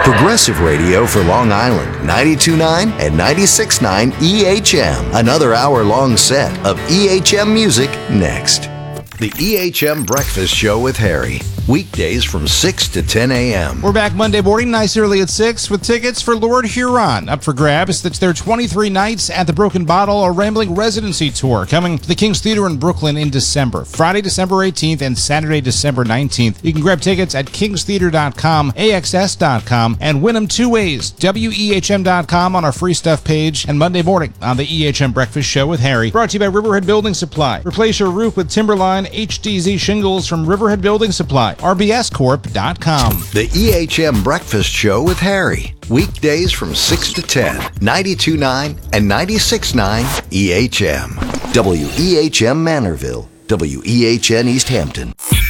Progressive radio for Long Island, 92.9 and 96.9 EHM. Another hour-long set of EHM music next. The EHM Breakfast Show with Harry. Weekdays from 6 to 10 a.m. We're back Monday morning, nice early at 6, with tickets for Lord Huron up for grabs. That's their 23 nights at the Broken Bottle, a Rambling Residency Tour, coming to the King's Theater in Brooklyn in December. Friday, December 18th and Saturday, December 19th. You can grab tickets at kingstheater.com, AXS.com, and win them two ways. WEHM.com on our free stuff page, and Monday morning on the EHM Breakfast Show with Harry. Brought to you by Riverhead Building Supply. Replace your roof with Timberline HDZ shingles from Riverhead Building Supply. RBScorp.com. The EHM Breakfast Show with Harry. Weekdays from 6 to 10. 92.9 and 96.9 EHM. WEHM Manorville. WEHN East Hampton.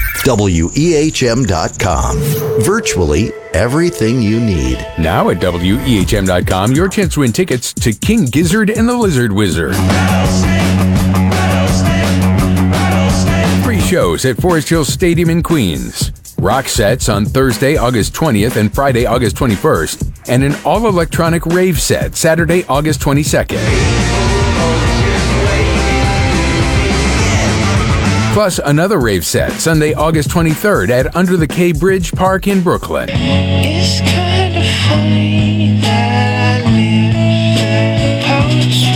WEHM.com. Virtually everything you need. Now at WEHM.com, your chance to win tickets to King Gizzard and the Lizard Wizard. Free shows at Forest Hill Stadium in Queens. Rock sets on Thursday, August 20th and Friday, August 21st. And an all-electronic rave set Saturday, August 22nd. Plus another rave set Sunday, August 23rd at Under the K Bridge Park in Brooklyn. It's kind of funny that I live supposed to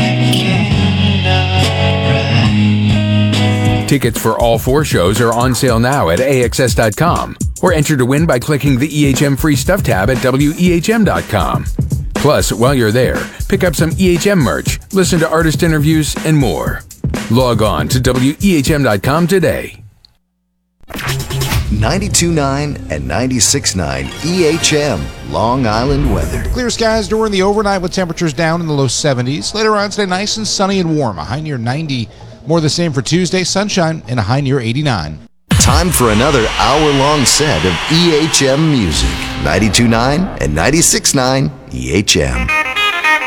Tickets for all four shows are on sale now at AXS.com or enter to win by clicking the EHM Free Stuff tab at WEHM.com. Plus, while you're there, pick up some EHM merch, listen to artist interviews, and more. Log on to WEHM.com today. 92.9 and 96.9 EHM Long Island weather. Clear skies during the overnight with temperatures down in the low 70s. Later on today, nice and sunny and warm. A high near 90. More the same for Tuesday, sunshine and a high near 89. Time for another hour-long set of EHM music. 92.9 and 96.9 EHM.